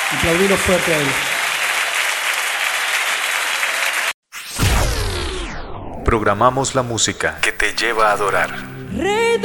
Aplaudilo fuerte a él. Programamos la música que te lleva a adorar. Rey